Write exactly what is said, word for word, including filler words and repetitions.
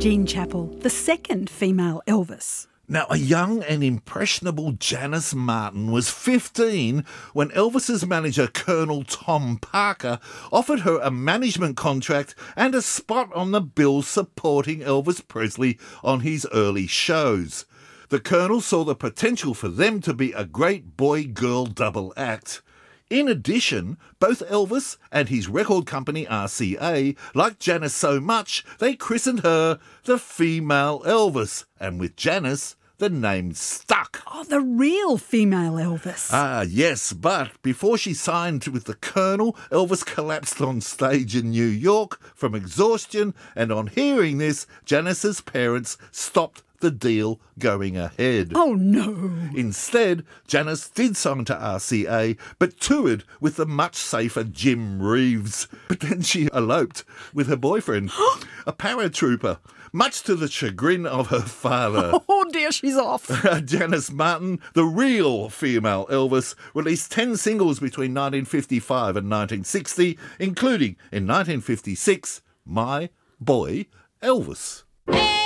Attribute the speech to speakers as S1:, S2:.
S1: Jean Chappell, the second female Elvis.
S2: Now, a young and impressionable Janice Martin was fifteen when Elvis's manager, Colonel Tom Parker, offered her a management contract and a spot on the bill supporting Elvis Presley on his early shows. The Colonel saw the potential for them to be a great boy-girl double act. In addition, both Elvis and his record company R C A liked Janice so much they christened her the Female Elvis, and with Janice, the name stuck.
S1: Oh, the real female Elvis.
S2: Ah, yes, but before she signed with the Colonel, Elvis collapsed on stage in New York from exhaustion, and on hearing this, Janice's parents stopped the deal going ahead.
S1: Oh, no.
S2: Instead, Janice did sign to R C A, but toured with the much safer Jim Reeves. But then she eloped with her boyfriend, a paratrooper, much to the chagrin of her father.
S1: Oh dear, she's off.
S2: Janice Martin, the real female Elvis, released ten singles between nineteen fifty-five and nineteen sixty, including in nineteen fifty-six, My Boy Elvis.